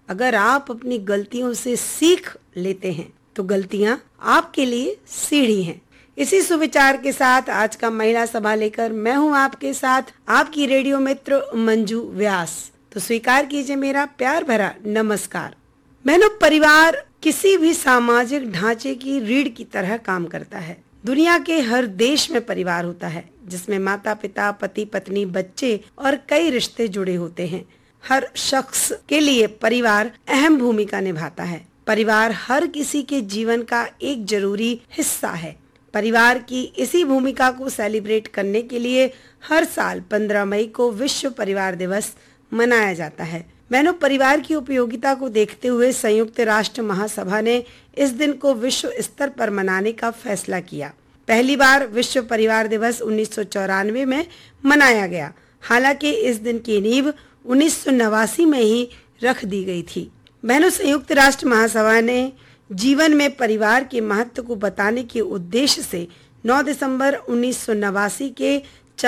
अगर आप अपनी गलतियों से सीख लेते हैं तो गलतियां आपके लिए सीढ़ी हैं। इसी सुविचार के साथ आज का महिला सभा लेकर मैं हूं आपके साथ आपकी रेडियो मित्र मंजू व्यास। तो स्वीकार कीजिए मेरा प्यार भरा नमस्कार। बहनों, परिवार किसी भी सामाजिक ढांचे की रीढ़ की तरह काम करता है। दुनिया के हर देश में परिवार होता है जिसमें माता पिता, पति पत्नी, बच्चे और कई रिश्ते जुड़े होते हैं। हर शख्स के लिए परिवार अहम भूमिका निभाता है। परिवार हर किसी के जीवन का एक जरूरी हिस्सा है। परिवार की इसी भूमिका को सेलिब्रेट करने के लिए हर साल 15 मई को विश्व परिवार दिवस मनाया जाता है। बहनों, परिवार की उपयोगिता को देखते हुए संयुक्त राष्ट्र महासभा ने इस दिन को विश्व स्तर पर मनाने का फैसला किया। पहली बार विश्व परिवार दिवस 1994 में मनाया गया। हालांकि इस दिन की नींव 1989 में ही रख दी गई थी। बहनों, संयुक्त राष्ट्र महासभा ने जीवन में परिवार के महत्व को बताने के उद्देश्य से 9 दिसंबर 1989 के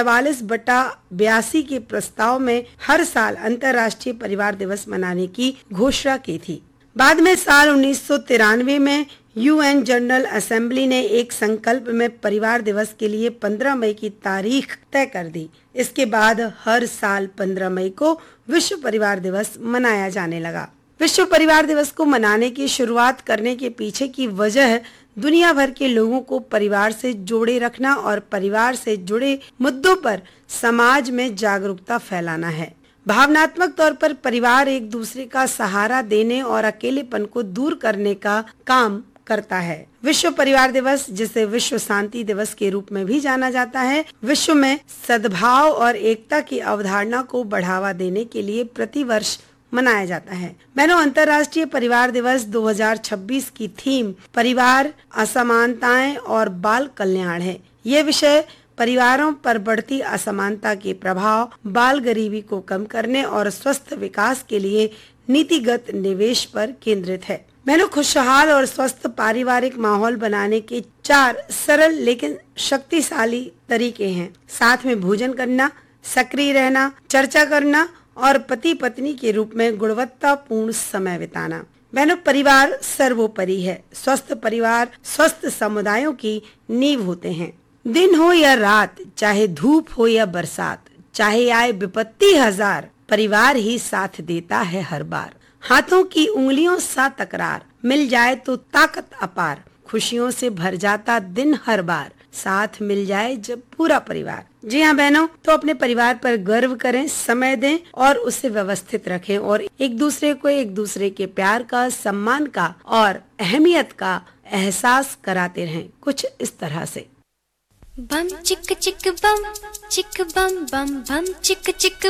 44/82 के प्रस्ताव में हर साल अंतर्राष्ट्रीय परिवार दिवस मनाने की घोषणा की थी। बाद में साल 1993 में यूएन जनरल असेंबली ने एक संकल्प में परिवार दिवस के लिए 15 मई की तारीख तय कर दी। इसके बाद हर साल 15 मई को विश्व परिवार दिवस मनाया जाने लगा। विश्व परिवार दिवस को मनाने की शुरुआत करने के पीछे की वजह दुनिया भर के लोगों को परिवार से जोड़े रखना और परिवार से जुड़े मुद्दों पर समाज में जागरूकता फैलाना है। भावनात्मक तौर पर परिवार एक दूसरे का सहारा देने और अकेलेपन को दूर करने का काम करता है। विश्व परिवार दिवस, जिसे विश्व शांति दिवस के रूप में भी जाना जाता है, विश्व में सद्भाव और एकता की अवधारणा को बढ़ावा देने के लिए प्रतिवर्ष मनाया जाता है। बहनों, अंतर्राष्ट्रीय परिवार दिवस 2026 की थीम परिवार, असमानताएं और बाल कल्याण है। ये विषय परिवारों पर बढ़ती असमानता के प्रभाव, बाल गरीबी को कम करने और स्वस्थ विकास के लिए नीतिगत निवेश पर केंद्रित है। बहनों, खुशहाल और स्वस्थ पारिवारिक माहौल बनाने के 4 सरल लेकिन शक्तिशाली तरीके हैं। साथ में भोजन करना, सक्रिय रहना, चर्चा करना और पति पत्नी के रूप में गुणवत्तापूर्ण समय बिताना। बहनों, परिवार सर्वोपरि है। स्वस्थ परिवार स्वस्थ समुदायों की नींव होते हैं। दिन हो या रात, चाहे धूप हो या बरसात, चाहे आए विपत्ति हजार, परिवार ही साथ देता है हर बार। हाथों की उंगलियों सा तकरार, मिल जाए तो ताकत अपार, खुशियों से भर जाता दिन हर बार, साथ मिल जाए जब पूरा परिवार। जी हाँ बहनों, तो अपने परिवार पर गर्व करें, समय दें और उसे व्यवस्थित रखें और एक दूसरे को एक दूसरे के प्यार का, सम्मान का और अहमियत का एहसास कराते रहें। कुछ इस तरह से। बम चिक चिक बम चिक बम बम बम चिक चिक